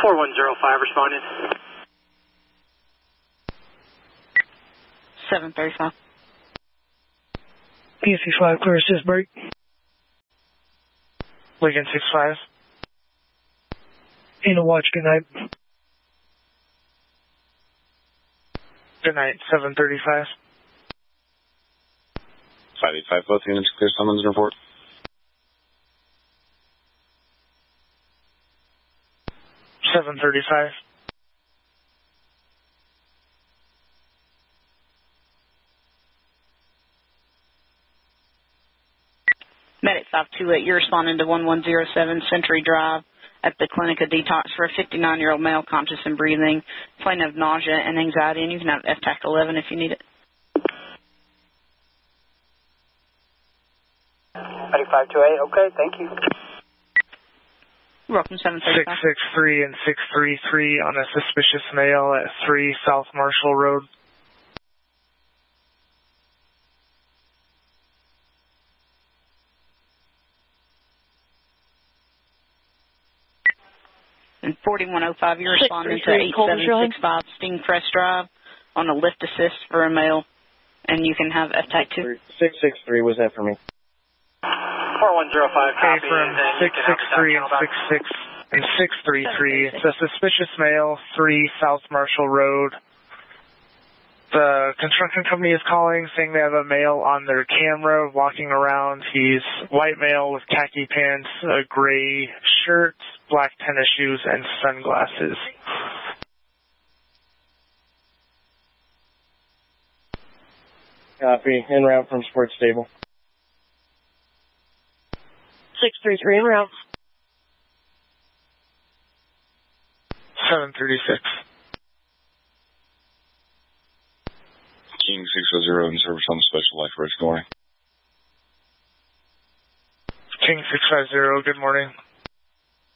4105 responding. 735. ESC5, clear assist break. Lincoln 65. In a watch, good night. Good night, 735. 585, both units clear summons and report. $735. Medic 528, you're responding to 1107 Century Drive at the Clinica Detox for a 59-year-old male conscious and breathing, complaining of nausea and anxiety, and you can have FTAC 11 if you need it. Medic 528, okay, thank you. You're welcome, 735. 663 and 633 on a suspicious male at 3 South Marshall Road. And 4105, you're responding to 8765 Stingcrest Drive on a lift assist for a male, and you can have FTAC 2. 663, was that for me? 4105 copy. From 663 and 633. It's a suspicious male, 3 South Marshall Road. The construction company is calling, saying they have a male on their camera walking around. He's white male with khaki pants, a gray shirt, black tennis shoes, and sunglasses. Copy. En route from Sports Stable. 633 en route. 736. King 600 in service on the Special Life Bridge. Good morning. King 650, good morning.